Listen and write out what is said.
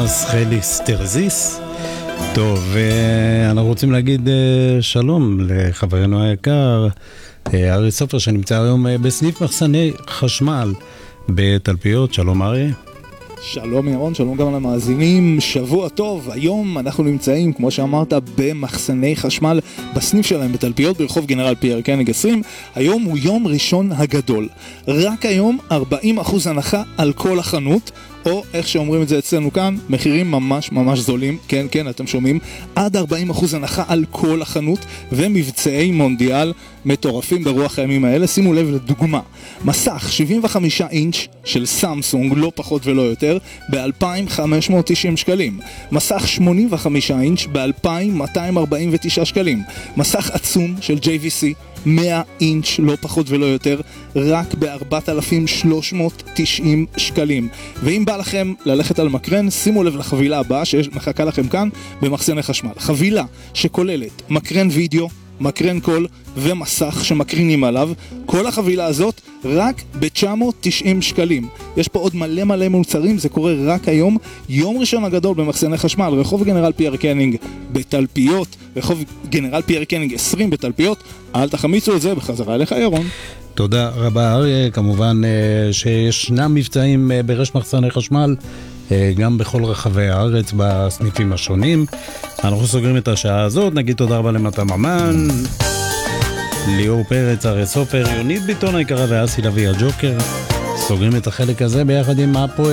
אריס חליס תרזיס. טוב, אנחנו רוצים להגיד שלום לחברנו היקר ארי סופר שנמצא היום בסניף מחסני חשמל בתלפיות. שלום ארי. שלום ירון, שלום גם למאזינים, שבוע טוב. היום אנחנו נמצאים, כמו שאמרת, במחסני חשמל בסניף שלהם בתלפיות ברחוב גנרל פייר קניג 20. היום הוא יום ראשון הגדול, רק היום 40% הנחה על כל החנות, או איך שאומרים את זה אצלנו כאן, מחירים ממש ממש זולים. כן, כן, אתם שומעים, עד 40% הנחה על כל החנות, ומבצעי מונדיאל מטורפים ברוח הימים האלה. שימו לב לדוגמה, מסך 75 אינץ' של סמסונג, לא פחות ולא יותר, ב-2,590 שקלים. מסך 85 אינץ' ב-2,249 שקלים. מסך עצום של JVC 100 אינץ', לא פחות ולא יותר, רק ב-4,390 שקלים. ואם בא לכם ללכת על מקרן, שימו לב לחבילה הבאה שמחכה לכם כאן במחסני חשמל. חבילה שכוללת מקרן וידאו, מקרן קול ומסך שמקרינים עליו. כל החבילה הזאת רק ב-990 שקלים. יש פה עוד מלא מלא מוצרים, זה קורה רק היום, יום ראשון הגדול במחסני חשמל, רחוב גנרל פייר קניג בתלפיות, רחוב גנרל פייר קניג 20 בתלפיות. אל תחמיצו את זה. בחזרה אליך ירון. תודה רבה אריה. כמובן שישנם מבצעים ברשת מחסני חשמל גם בכל רחבי הארץ בסניפים השונים. אנחנו סוגרים את השעה הזאת. נגיד תודה רבה למטה ממן, ליאור פרץ, ארי סופר, יונית ביטון היקרה ואסי לוי הג'וקר. סוגרים את החלק הזה ביחד עם הפועל